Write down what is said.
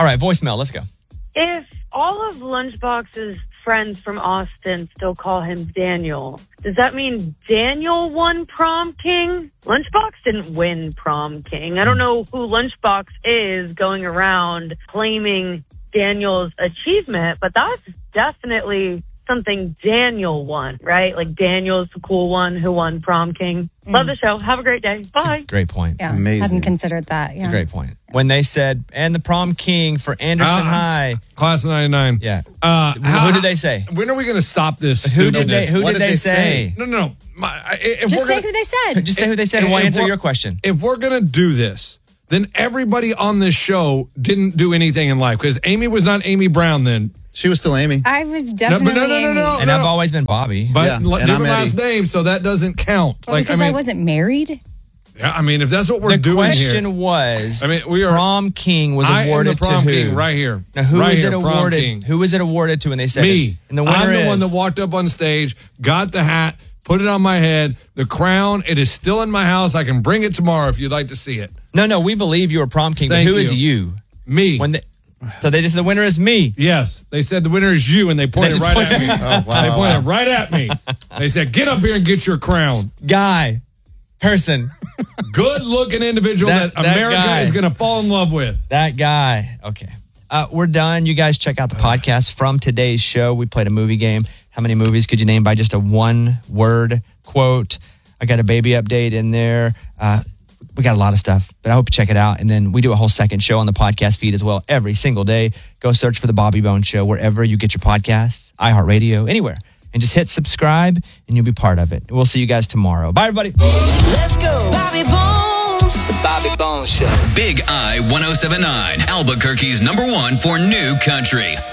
All right, voicemail. Let's go. If all of Lunchbox's friends from Austin still call him Daniel, does that mean Daniel won prom king? Lunchbox didn't win prom king. I don't know who Lunchbox is going around claiming Daniel's achievement, but that's definitely something Daniel won, right? Like Daniel's the cool one who won prom king. Love the show. Have a great day. Bye. Great point. Yeah, Amazing. hadn't considered that. Yeah. It's a great point. When they said, and the prom king for Anderson High. Class of 99. Yeah. Who did they say? When are we going to stop this? Who did stupidness? they say? No. Just say who they said. Just say who they said and we'll answer your question. If we're going to do this, then everybody on this show didn't do anything in life because Amy was not Amy Brown then. She was still Amy. I was definitely Amy. No. And I've always been Bobby. But and different I'm last Eddie. name, so that doesn't count. Well, because I wasn't married. Yeah, I mean, if that's what we're The doing question here. was, I mean, we are. prom king was I am awarded the prom to who? king right here. Now, who right was here, it prom awarded? king. Who was it awarded to? And they said Me. And the winner I'm the one is that walked up on stage, got the hat, put it on my head, the crown. It is still in my house. I can bring it tomorrow if you'd like to see it. No, we believe you were prom king. Thank but who is you. you? Me. So they just the winner is me. Yes, they said the winner is you, and they pointed right at me. Oh, wow. They pointed right at me. They said, "Get up here and get your crown." Guy, person, Good-looking individual that America guy. is going to fall in love with. that guy. Okay, we're done. You guys check out the podcast from today's show. We played a movie game. How many movies could you name by just a one-word quote? I got a baby update in there. We got a lot of stuff, but I hope you check it out. And then we do a whole second show on the podcast feed as well every single day. Go search for The Bobby Bones Show wherever you get your podcasts, iHeartRadio, anywhere. And just hit subscribe and you'll be part of it. We'll see you guys tomorrow. Bye, everybody. Let's go. Bobby Bones. The Bobby Bones Show. Big I 107.9, Albuquerque's #1 for new country.